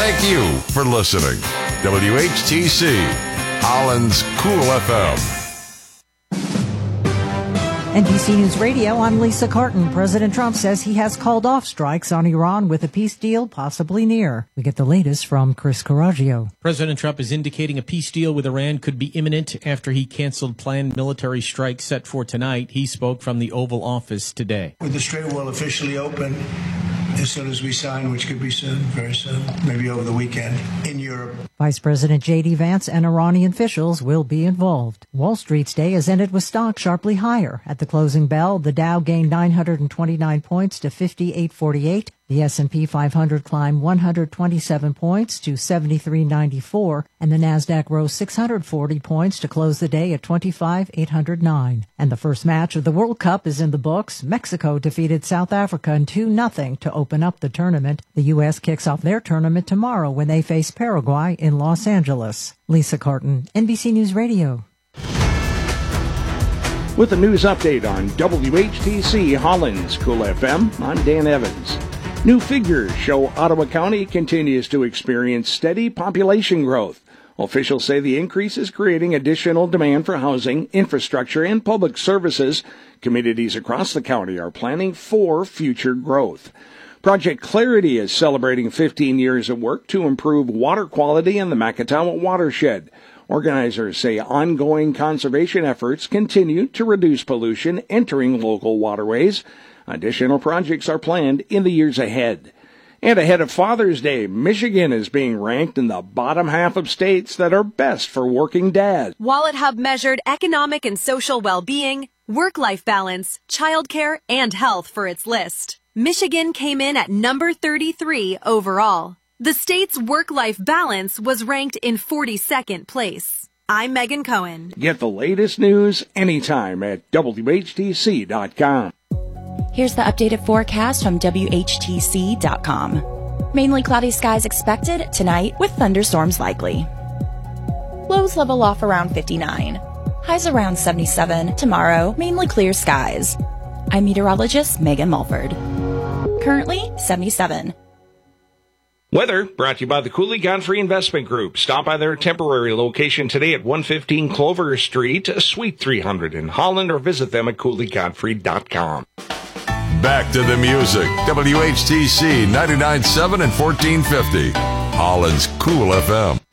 Thank you for listening. WHTC, Holland's Cool FM. NBC News Radio, I'm Lisa Carton. President Trump says he has called off strikes on Iran with a peace deal possibly near. We get the latest from Chris Coraggio. President Trump is indicating a peace deal with Iran could be imminent after he canceled planned military strikes set for tonight. He spoke from the Oval Office today. With the Strait will officially open as soon as we sign, which could be soon, very soon, maybe over the weekend, in Europe. Vice President J.D. Vance and Iranian officials will be involved. Wall Street's day has ended with stocks sharply higher. At the closing bell, the Dow gained 929 points to 58.48. The S&P 500 climbed 127 points to 73.94, and the Nasdaq rose 640 points to close the day at 25,809. And the first match of the World Cup is in the books. Mexico defeated South Africa 2-0 to open up the tournament. The U.S. kicks off their tournament tomorrow when they face Paraguay in Los Angeles. Lisa Carton, NBC News Radio. With a news update on WHTC Holland's Cool FM, I'm Dan Evans. New figures show Ottawa County continues to experience steady population growth. Officials say the increase is creating additional demand for housing, infrastructure, and public services. Communities across the county are planning for future growth. Project Clarity is celebrating 15 years of work to improve water quality in the Macatawa watershed. Organizers say ongoing conservation efforts continue to reduce pollution entering local waterways. Additional projects are planned in the years ahead. And ahead of Father's Day, Michigan is being ranked in the bottom half of states that are best for working dads. Wallet Hub measured economic and social well-being, work-life balance, childcare, and health for its list. Michigan came in at number 33 overall. The state's work-life balance was ranked in 42nd place. I'm Megan Cohen. Get the latest news anytime at WHTC.com. Here's the updated forecast from WHTC.com. Mainly cloudy skies expected tonight with thunderstorms likely. Lows level off around 59. Highs around 77. Tomorrow, mainly clear skies. I'm meteorologist Megan Mulford. Currently 77. Weather brought to you by the Cooley Godfrey Investment Group. Stop by their temporary location today at 115 Clover Street, Suite 300 in Holland, or visit them at CooleyGodfrey.com. Back to the music. WHTC 99.7 and 1450. Holland's Cool FM.